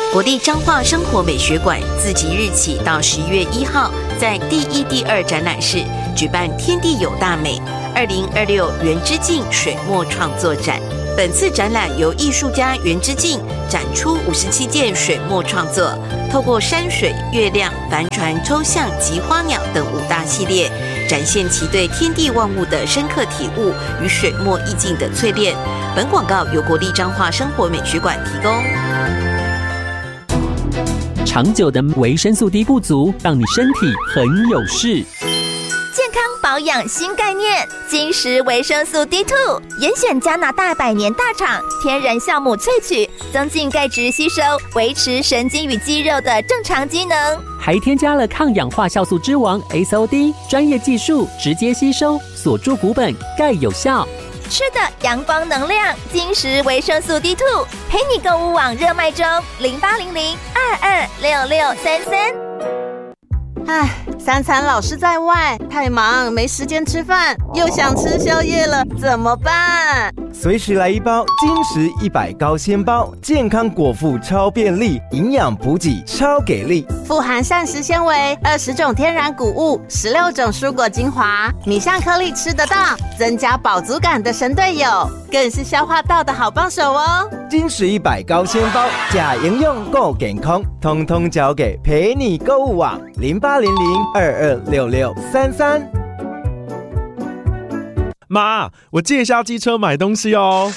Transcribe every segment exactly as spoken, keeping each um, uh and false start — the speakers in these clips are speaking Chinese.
国立彰化生活美学馆自即日起到十一月一号，在第一、第二展览室举办“天地有大美”二零二六原之境水墨创作展。本次展览由艺术家袁之境展出五十七件水墨创作，透过山水、月亮、帆船、抽象及花鸟等五大系列，展现其对天地万物的深刻体悟与水墨意境的淬炼。本广告由国立彰化生活美学馆提供。 长久的维生素 D 不足，让你身体很有事。 健康保养新概念，金石维生素 D 二 严选加拿大百年大厂天然酵母萃取，增进钙质吸收，维持神经与肌肉的正常机能， 还添加了抗氧化酵素之王 S O D， 专业技术直接吸收，锁住骨本，钙有效。 吃的阳光能量，金石维生素 D 二 陪你购物网热卖中，零八零零二二六六三三。 唉，三餐老是在外，太忙没时间吃饭，又想吃宵夜了，怎么办？ 随时来一包金石一百高纤包，健康果腹超便利，营养补给超给力， 富含膳食纤维，二十种天然谷物，十六种蔬果精华，米香颗粒吃得到，增加饱足感的神队友，更是消化道的好帮手哦。 金石一百高纤包，假营养够健康，通通交给陪你购物网零八零零二二六六三三。 妈，我借一下机车买东西哦。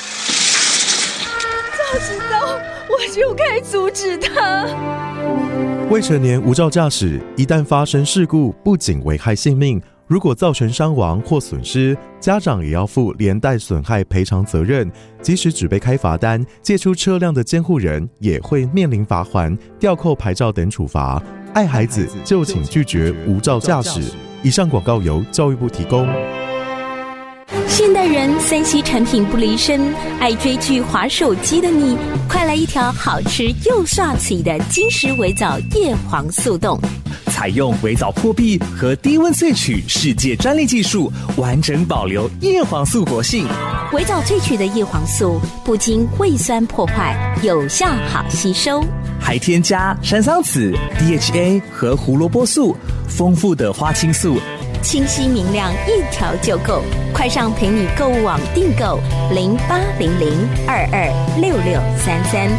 早知道我就该阻止他。 未成年无照驾驶，一旦发生事故，不仅危害性命，如果造成伤亡或损失，家长也要负连带损害赔偿责任。即使只被开罚单，借出车辆的监护人也会面临罚锾、吊扣牌照等处罚。爱孩子就请拒绝无照驾驶。以上广告由教育部提供。 现代人三 C 产品不离身，爱追剧滑手机的你，快来一条好吃又帅气的金石微藻叶黄素冻。 采用微藻破壁和低温萃取世界专利技术，完整保留叶黄素活性。 微藻萃取的叶黄素不经胃酸破坏，有效好吸收， 还添加山桑子、D H A 和胡萝卜素，丰富的花青素， 清晰明亮，一条就够。快上陪你购物网订购零八零零二二六六三三。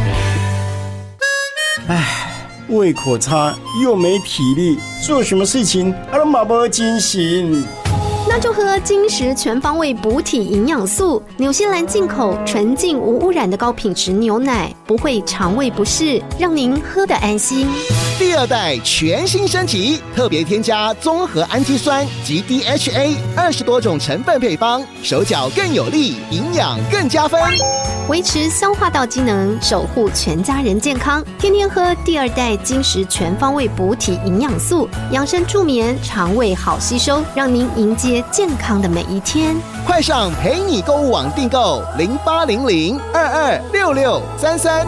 唉，胃口差又没体力，做什么事情啊都马不精神。 那就喝金石全方位补体营养素，纽西兰进口纯净无污染的高品质牛奶，不会肠胃不适，让您喝得安心。 第二代全新升级，特别添加综合氨基酸及 D H A 二十多种成分配方，手脚更有力，营养更加分， 维持消化道机能，守护全家人健康。天天喝第二代金石全方位补体营养素，养生助眠，肠胃好吸收，让您迎接健康的每一天。 快上陪你购物网订购零八零零二二六六三三。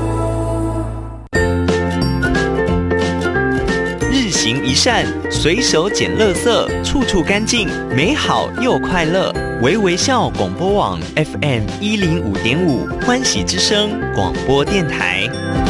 日行一善，随手捡垃圾，处处干净，美好又快乐。微微笑广播网 F M 一零五点五，欢喜之声广播电台。